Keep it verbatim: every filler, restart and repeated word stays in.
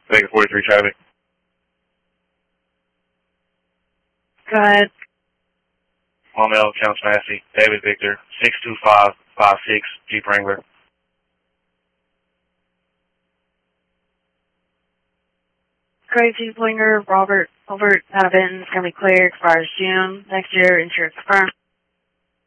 Vegas forty-three traffic. Go ahead. Maumelle, Counts Massey, David Victor, six two five five six, Jeep Wrangler. Crazy Blinger, Robert, Albert, out of Benton, going to be clear, expires June next year, insurance confirmed.